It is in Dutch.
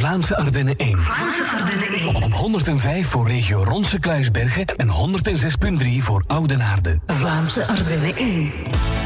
Vlaamse Ardennen 1. Op 105 voor regio Ronse Kluisbergen en 106.3 voor Oudenaarde. Vlaamse Ardennen 1.